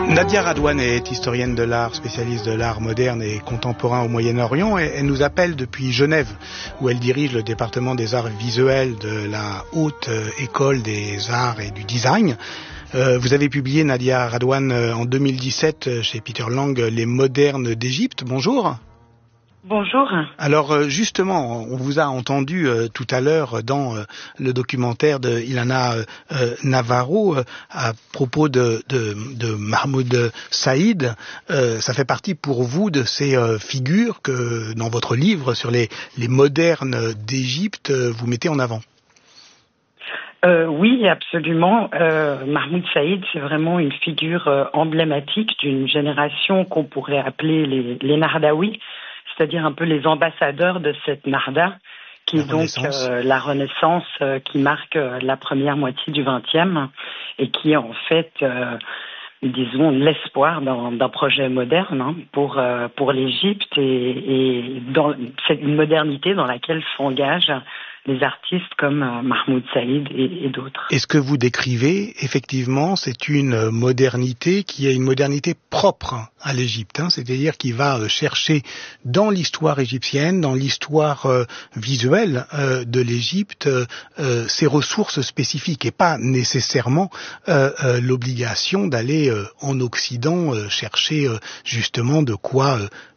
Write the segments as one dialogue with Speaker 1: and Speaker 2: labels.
Speaker 1: Nadia Radwan est historienne de l'art, spécialiste de l'art moderne et contemporain au Moyen-Orient. Elle nous appelle depuis Genève, où elle dirige le département des arts visuels de la Haute École des Arts et du Design. Vous avez publié, Nadia Radwan, en 2017 chez Peter Lang, Les modernes d'Égypte. Bonjour.
Speaker 2: Bonjour.
Speaker 1: Alors justement, on vous a entendu tout à l'heure dans le documentaire de Ilana Navarro à propos de Mahmoud Saïd. Ça fait partie pour vous de ces figures que dans votre livre sur les modernes d'Égypte, vous mettez en avant.
Speaker 2: Oui, absolument. Mahmoud Saïd, c'est vraiment une figure emblématique d'une génération qu'on pourrait appeler les Nardawi, c'est-à-dire un peu les ambassadeurs de cette Narda, qui est donc la Renaissance qui marque la première moitié du XXe et qui est en fait, disons, l'espoir d'un projet moderne pour l'Égypte et dans une modernité dans laquelle s'engagent les artistes comme Mahmoud Saïd et d'autres.
Speaker 1: Et ce que vous décrivez, effectivement, c'est une modernité qui est une modernité propre à l'Égypte, c'est-à-dire qui va chercher dans l'histoire égyptienne, dans l'histoire visuelle de l'Égypte, ses ressources spécifiques et pas nécessairement l'obligation d'aller en Occident chercher justement de quoi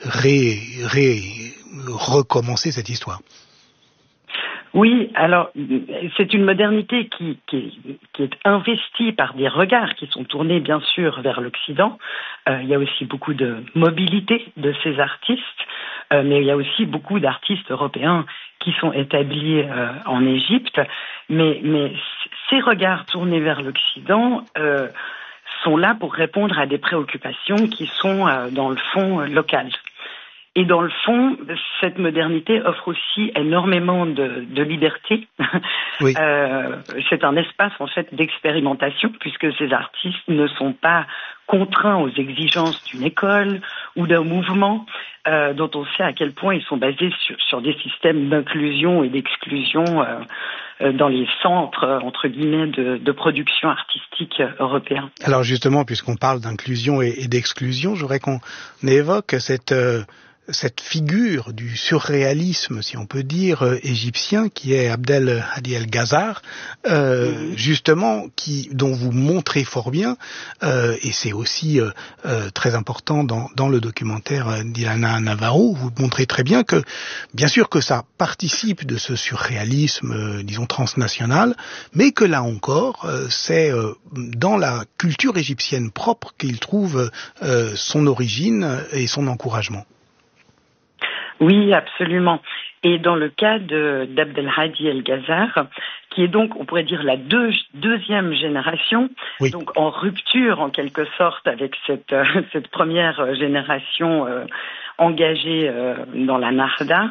Speaker 1: recommencer cette histoire.
Speaker 2: Oui, alors c'est une modernité qui est investie par des regards qui sont tournés bien sûr vers l'Occident. Il y a aussi beaucoup de mobilité de ces artistes, mais il y a aussi beaucoup d'artistes européens qui sont établis en Égypte. Mais ces regards tournés vers l'Occident sont là pour répondre à des préoccupations qui sont dans le fond locales. Et dans le fond, cette modernité offre aussi énormément de liberté. Oui. C'est un espace en fait d'expérimentation puisque ces artistes ne sont pas contraints aux exigences d'une école ou d'un mouvement dont on sait à quel point ils sont basés sur des systèmes d'inclusion et d'exclusion dans les centres, entre guillemets, de production artistique européens.
Speaker 1: Alors justement, puisqu'on parle d'inclusion et d'exclusion, je voudrais qu'on évoque cette figure du surréalisme, si on peut dire, égyptien, qui est Abdel Hadi El-Gazar, justement, dont vous montrez fort bien, et c'est aussi très important dans le documentaire d'Ilana Navarro, vous montrez très bien que, bien sûr que ça participe de ce surréalisme, disons, transnational, mais que là encore, c'est dans la culture égyptienne propre qu'il trouve son origine et son encouragement.
Speaker 2: Oui, absolument. Et dans le cas d'Abdel Hadi El-Gazar, qui est donc, on pourrait dire, la deuxième génération, oui. Donc en rupture en quelque sorte avec cette première génération engagée dans la Narda,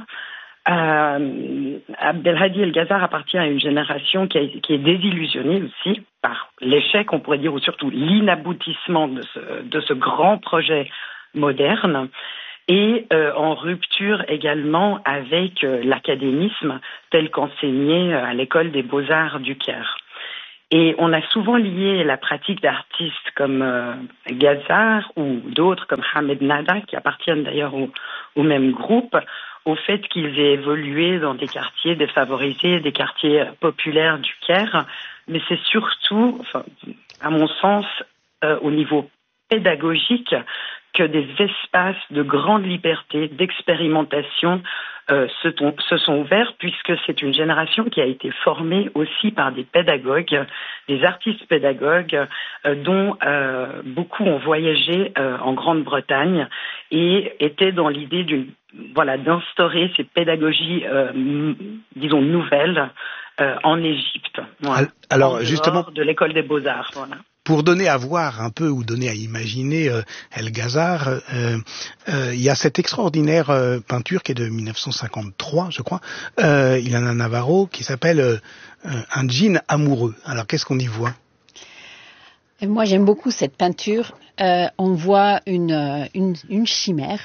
Speaker 2: Abdel Hadi El-Gazar appartient à une génération qui est désillusionnée aussi par l'échec, on pourrait dire, ou surtout l'inaboutissement de ce grand projet moderne. Et en rupture également avec l'académisme tel qu'enseigné à l'école des beaux-arts du Caire. Et on a souvent lié la pratique d'artistes comme Gazar ou d'autres comme Hamed Nada, qui appartiennent d'ailleurs au même groupe, au fait qu'ils aient évolué dans des quartiers défavorisés, des quartiers populaires du Caire. Mais c'est surtout, à mon sens, au niveau pédagogique, que des espaces de grande liberté, d'expérimentation se sont ouverts, puisque c'est une génération qui a été formée aussi par des pédagogues, des artistes pédagogues, dont beaucoup ont voyagé en Grande-Bretagne et étaient dans l'idée d'instaurer ces pédagogies, disons, nouvelles en Égypte. Voilà, alors, justement, de l'école des beaux-arts, voilà.
Speaker 1: Pour donner à voir un peu ou donner à imaginer El-Gazar, il y a cette extraordinaire peinture qui est de 1953, je crois, Ilana Navarro, qui s'appelle Un djinn amoureux. Alors qu'est-ce qu'on y voit ?
Speaker 3: Moi j'aime beaucoup cette peinture. On voit une chimère.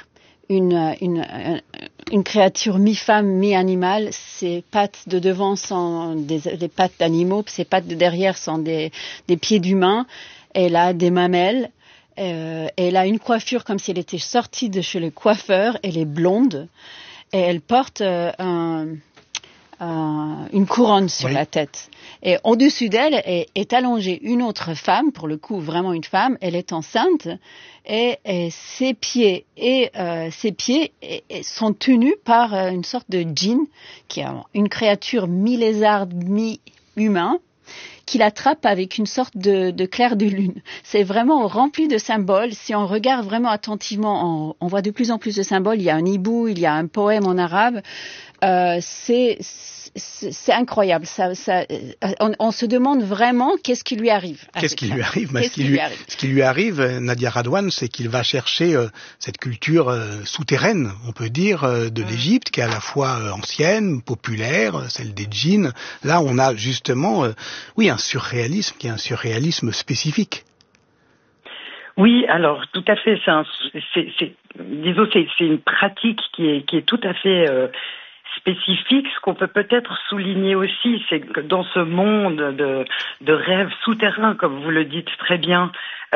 Speaker 3: Une créature mi-femme, mi-animal. Ses pattes de devant sont des pattes d'animaux, ses pattes de derrière sont des pieds d'humains. Elle a des mamelles Elle a une coiffure comme si elle était sortie de chez le coiffeur. Elle est blonde et elle porte une couronne sur la tête. Et au-dessus d'elle est allongée une autre femme, pour le coup vraiment une femme. Elle est enceinte et ses pieds sont tenus par une sorte de djinn, qui est une créature mi-lézarde, mi-humain, qui l'attrape avec une sorte de clair de lune. C'est vraiment rempli de symboles. Si on regarde vraiment attentivement, on voit de plus en plus de symboles. Il y a un hibou, il y a un poème en arabe. C'est incroyable. On se demande vraiment qu'est-ce qui lui arrive.
Speaker 1: Ce qui lui arrive, Nadia Radwan, c'est qu'il va chercher cette culture souterraine, on peut dire, de l'Égypte, qui est à la fois ancienne, populaire, celle des djinns. Là, on a justement, un surréalisme qui est un surréalisme spécifique.
Speaker 2: Oui, alors tout à fait. C'est une pratique qui est tout à fait spécifique. Ce qu'on peut peut-être souligner aussi, c'est que dans ce monde de rêves souterrains, comme vous le dites très bien,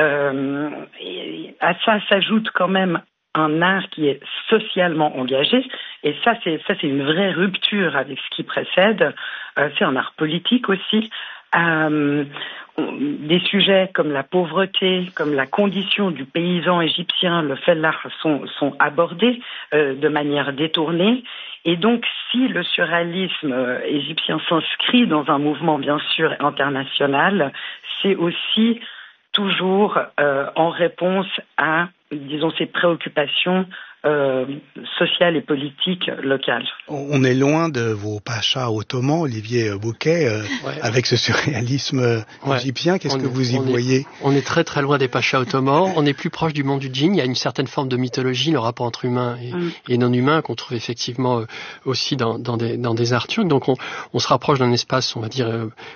Speaker 2: à ça s'ajoute quand même un art qui est socialement engagé, et ça c'est une vraie rupture avec ce qui précède. C'est un art politique aussi. Des sujets comme la pauvreté, comme la condition du paysan égyptien, le fellah, sont abordés de manière détournée. Et donc, si le surréalisme égyptien s'inscrit dans un mouvement, bien sûr, international, c'est aussi toujours en réponse à, disons, ces préoccupations sociales et politiques locales.
Speaker 1: On est loin de vos pachas ottomans, Olivier Bouquet, avec ce surréalisme égyptien. Qu'est-ce que vous y voyez?
Speaker 4: On est très très loin des pachas ottomans. On est plus proche du monde du djinn. Il y a une certaine forme de mythologie, le rapport entre humain et non humain, qu'on trouve effectivement aussi dans des arts turcs. Donc on se rapproche d'un espace, on va dire,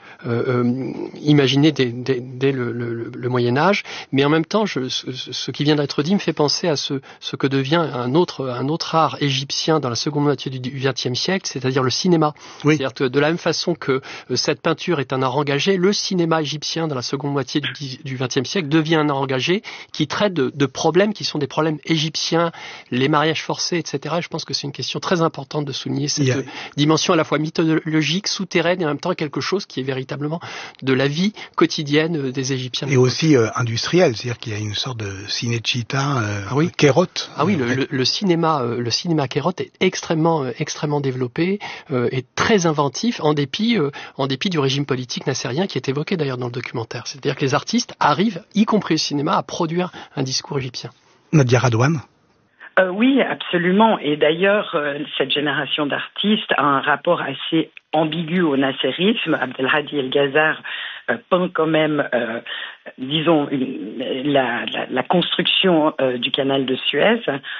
Speaker 4: imaginé dès le Moyen-Âge. Mais en même temps, ce qui vient d'être dit me fait penser à ce que devient un autre art égyptien dans la seconde moitié du XXe siècle, c'est-à-dire le cinéma. Oui. C'est-à-dire que de la même façon que cette peinture est un art engagé, le cinéma égyptien dans la seconde moitié du XXe siècle devient un art engagé qui traite de problèmes qui sont des problèmes égyptiens, les mariages forcés, etc. Et je pense que c'est une question très importante de souligner cette dimension à la fois mythologique, souterraine et en même temps quelque chose qui est véritablement de la vie quotidienne des Égyptiens.
Speaker 1: Et aussi industriel, c'est-à-dire qu'il y a une sorte de Cinecittà Kérot.
Speaker 4: Ah oui, le cinéma Kérot est extrêmement développé et très inventif en dépit du régime politique nassérien qui est évoqué d'ailleurs dans le documentaire. C'est-à-dire que les artistes arrivent, y compris le cinéma, à produire un discours égyptien.
Speaker 1: Nadia Radwan.
Speaker 2: Oui, absolument. Et d'ailleurs, cette génération d'artistes a un rapport assez ambigu au nasserisme. Abdelhadi El Gazzar peint quand même, disons, la construction du canal de Suez,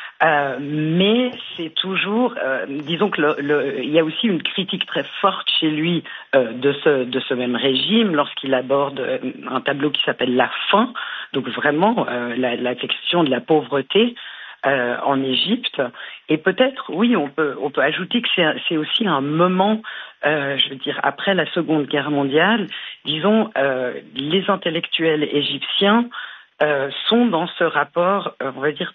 Speaker 2: mais c'est toujours, disons que il y a aussi une critique très forte chez lui de ce même régime lorsqu'il aborde un tableau qui s'appelle La Faim, donc vraiment la question de la pauvreté en Égypte. Et peut-être, oui, on peut ajouter que c'est aussi un moment, je veux dire, après la Seconde Guerre mondiale, disons, les intellectuels égyptiens sont dans ce rapport, on va dire,